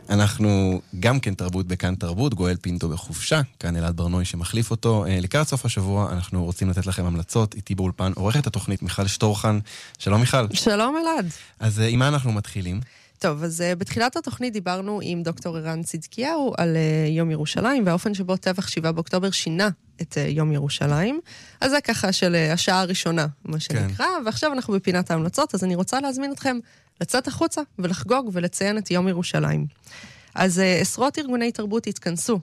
אנחנו גם כן תרבות בכאן תרבות, גואל פינטו בחופשה, כאן אלעד ברנוי שמחליף אותו. לקראת סוף השבוע אנחנו רוצים לתת לכם המלצות, איתי באולפן, עורכת התוכנית מיכל שטורחן. שלום מיכל. שלום אלעד. אז עם מה אנחנו מתחילים? טוב, אז בתחילת התוכנית דיברנו עם דוקטור ערן צדקיהו על יום ירושלים, והאופן שבו טבח 7 באוקטובר שינה את יום ירושלים. אז זה ככה של השעה הראשונה, מה שנקרא, ועכשיו אנחנו בפינת ההמלצות, אז אני רוצה להזמין אתכם לצאת החוצה ולחגוג ולציין את יום ירושלים. אז עשרות ארגוני תרבות התכנסו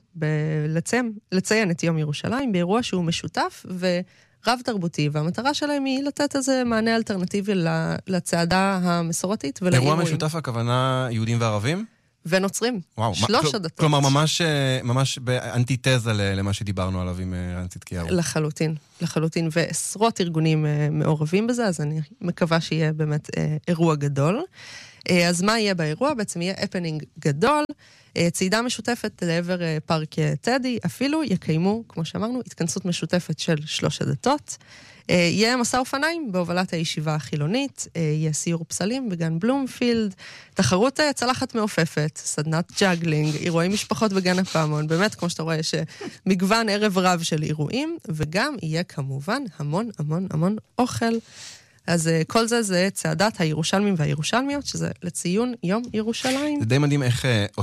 לציין את יום ירושלים באירוע שהוא משותף ורב תרבותי, והמטרה שלהם היא לתת איזה מענה אלטרנטיבי לצעדה המסורתית ולאירועים. אירוע משותף הכוונה יהודים וערבים? ונוצרים. וואו, שלוש הדתות. כלומר, ממש באנטיתזה למה שדיברנו עליו עם ערן צדקיהו. לחלוטין, ועשרות ארגונים מעורבים בזה, אז אני מקווה שיהיה באמת אירוע גדול. אז מה יהיה באירוע? בעצם יהיה הפנינג גדול, צעידה משותפת לעבר פארק טדי, אפילו יקיימו, כמו שאמרנו, התכנסות משותפת של 3 הדתות. יהיה מסע אופניים בהובלת הישיבה החילונית, יהיה סיור פסלים בגן בלומפילד, תחרות צלחת מעופפת, סדנת ג'אגלינג, אירועי משפחות בגן הפעמון, באמת, כמו שאתה רואה, יש מגוון ערב רב של אירועים, וגם יהיה כמובן המון המון המון אוכל. אז כל זה צעדת הירושלמים והירושלמיות, שזה לציון יום ירושלים. זה די מדהים איך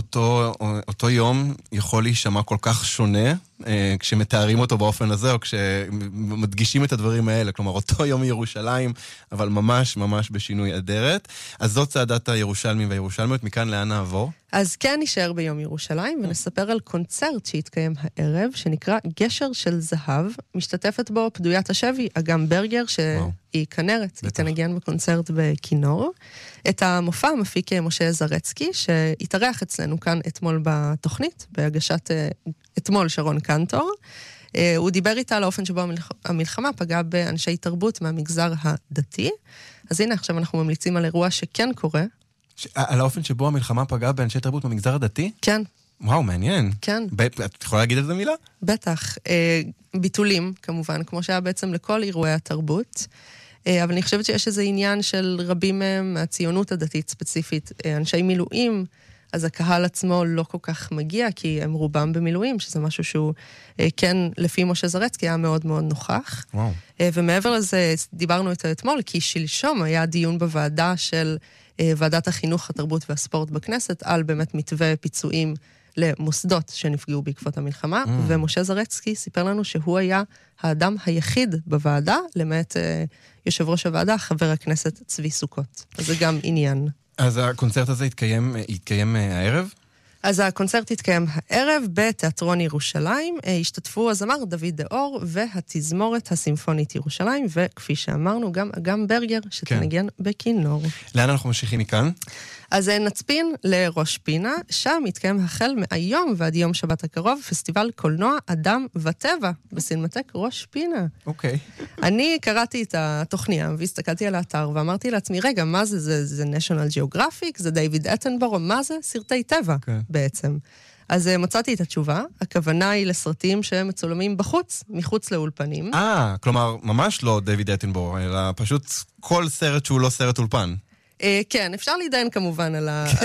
אותו יום יכול להישמע כל כך שונה, כשמתארים אותו באופן הזה, או כשמדגישים את הדברים האלה. כלומר, אותו יום ירושלים, אבל ממש ממש בשינוי אדרת. אז זאת צעדת הירושלמים והירושלמיות. מכאן לאן נעבור? אז כן נשאר ביום ירושלים, ונספר על קונצרט שהתקיים הערב, שנקרא גשר של זהב. משתתפת בו פדוית השבי, אגם ברגר, שהיא כנרת, היא תנגן בקונצרט בכינור. את המופע מפיק משה זרצקי, שהתארח אצלנו כאן אתמול בתוכנית, בהגשת אתמול שרון קנטור. הוא דיבר איתה על האופן שבו המלחמה פגעה באנשי תרבות מהמגזר הדתי. אז הנה, עכשיו אנחנו ממליצים על אירוע שכן קורה. על האופן שבו המלחמה פגעה באנשי תרבות מהמגזר הדתי? כן. וואו, מעניין. כן. את יכולה להגיד את זה מילה? בטח. ביטולים, כמובן, כמו שהיה בעצם לכל אירועי התרבות. אבל אני חושבת שיש איזה עניין של רבים מהם, מהציונות הדתית ספציפית, אנשי מילואים, אז הקהל עצמו לא כל כך מגיע, כי הם רובם במילואים, שזה משהו שהוא כן, לפי משה זרצקי, היה מאוד מאוד נוכח. וואו. ומעבר לזה, דיברנו איתו אתמול, כי שלשום היה דיון בוועדה של ועדת החינוך, התרבות והספורט בכנסת, על באמת מתווה פיצויים למוסדות שנפגעו בעקבות המלחמה, ומשה זרצקי סיפר לנו שהוא היה האדם היחיד בוועדה, למעט יושב ראש הוועדה, חבר הכנסת צבי סוכות. אז זה גם עניין. אז הקונצרט הזה יתקיים הערב? אז הקונצרט יתקיים הערב בתיאטרון ירושלים, השתתפו הזמר דוד דאור והתזמורת הסימפונית ירושלים, וכפי שאמרנו גם אגם ברגר שתנגן בכינור. לאן אנחנו ממשיכים מכאן? אז נצפין לראש פינה, שם יתקיים החל מהיום ועד יום שבת הקרוב, פסטיבל קולנוע אדם וטבע בסינמטק ראש פינה. אוקיי. אני קראתי את התוכניה והסתכלתי על האתר ואמרתי לעצמי, רגע, מה זה? זה National Geographic? זה דיוויד אטנבורו? מה זה? סרטי טבע בעצם. אז מצאתי את התשובה, הכוונה היא לסרטים שהם מצולמים בחוץ, מחוץ לאולפנים. כלומר, ממש לא דיוויד אטנבורו, אלא פשוט כל סרט שהוא לא סרט אולפן. כן, אפשר להידיין כמובן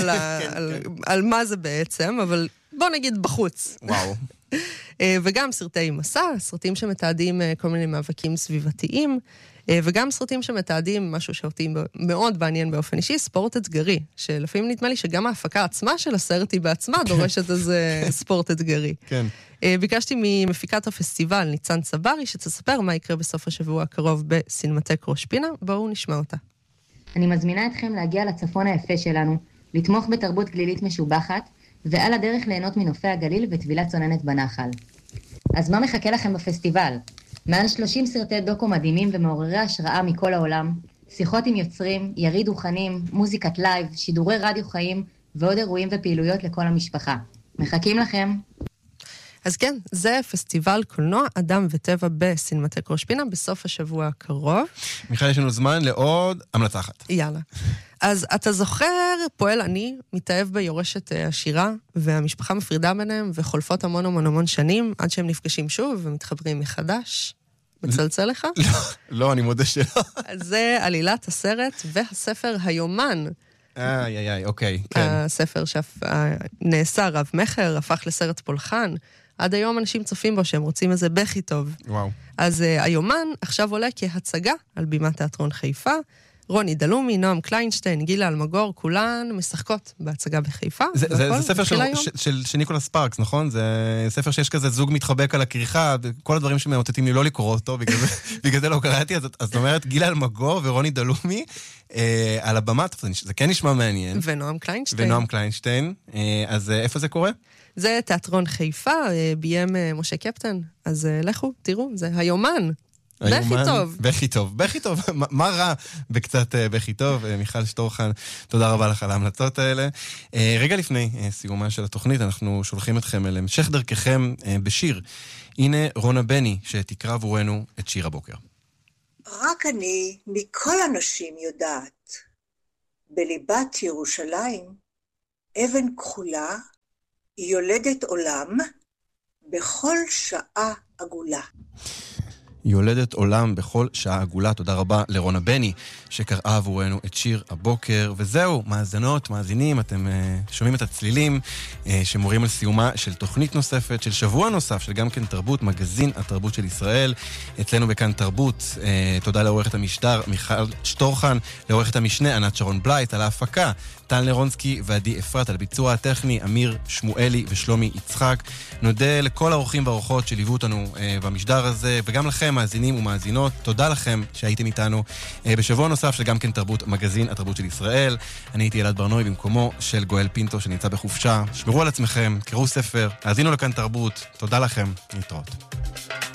על מה זה בעצם, אבל בוא נגיד בחוץ. וואו. וגם סרטי מסע, סרטים שמתעדים כל מיני מאבקים סביבתיים, וגם סרטים שמתעדים משהו שאותי מאוד מעניין באופן אישי, ספורט אתגרי, שלפעמים נדמה לי שגם ההפקה עצמה של הסרט היא בעצמה דורשת איזה ספורט אתגרי. כן. ביקשתי ממפיקת הפסטיבל, ניצן צברי, שתספר מה יקרה בסוף השבוע הקרוב בסינמטק ראש פינה. בואו נשמע אותה. אני מזמינה אתכם להגיע לצפון היפה שלנו, לתמוך בתרבות גלילית משובחת, ועל הדרך ליהנות מנופי הגליל וטבילת צוננת בנחל. אז מה מחכה לכם בפסטיבל? מעל 30 סרטי דוקו מדהימים ומעוררי השראה מכל העולם, שיחות עם יוצרים, יריד דוכנים, מוזיקת לייב, שידורי רדיו חיים, ועוד אירועים ופעילויות לכל המשפחה. מחכים לכם. אז כן, זה פסטיבל קולנוע אדם וטבע בסינמטק ראש פינה בסוף השבוע הקרוב. מיכל, יש לנו זמן לעוד המלצה אחת. יאללה. אז אתה זוכר, פועל אני, מתאהב ביורשת השירה, והמשפחה מפרידה ביניהם, וחולפות המון שנים, עד שהם נפגשים שוב ומתחברים מחדש. מצלצל לך? לא, אני מודה שלא. אז זה עלילת הסרט והספר היומן אוקיי, כן. הספר שנעשה רב מחר, הפך לסרט פולחן. עד היום אנשים צופים בו שהם רוצים איזה בכי טוב. וואו. אז היומן עכשיו עולה כהצגה על בימת תיאטרון חיפה. רוני דלומי, נועם קליינשטיין, גילה אלמגור, כולן משחקות בהצגה בחיפה. זה ספר של ניקולס ספארקס, נכון? זה ספר שיש כזה זוג מתחבק על הכריכה, כל הדברים שמאותתים לי לא לקרוא אותו, בגלל זה לא קראתי, אז זאת אומרת, גילה אלמגור ורוני דלומי על הבמה, זה כן נשמע מעניין. ונועם קליינשטיין. אז איפה זה קורה? זה תיאטרון חיפה, ביים משה קפטן, אז לכו, תראו, זה היומן. בכי טוב. מה רע בקצת בכי טוב? מיכל שטורחן, תודה רבה לך על ההמלצות האלה. רגע לפני סיומה של התוכנית, אנחנו שולחים אתכם אל המשך דרככם בשיר. הנה רונה בני, שתקרא עבורנו את שיר הבוקר. רק אני מכל אנשים יודעת, בליבת ירושלים, אבן כחולה, היא יולדת עולם בכל שעה עגולה. יולדת עולם בכל שעה עגולה. תודה רבה לרונה בני, שקראה עבורנו את שיר הבוקר. וזהו, מאזינות, מאזינים, אתם שומעים את הצלילים שמורים על סיומה של תוכנית נוספת, של שבוע נוסף, של גם כן תרבות, מגזין התרבות של ישראל. אצלנו בכאן תרבות, תודה לעורכת המשדר מיכל שטורחן, לעורכת המשנה ענת שרון בלייט, על ההפקה טל לרונסקי ועדי אפרת, על ביצוע הטכני אמיר שמואלי ושלומי יצחק. נודה לכל האורחים והאורחות שליוו אותנו במשדר הזה, וגם לכם, מאזינים ומאזינות, תודה לכם שהייתם איתנו בשבוע נוסף של גם כן תרבות, מגזין התרבות של ישראל. אני הייתי אלעד ברנוי במקומו של גואל פינטו שנמצא בחופשה. שמרו על עצמכם, קראו ספר, האזינו לכאן תרבות, תודה לכם, להתראות.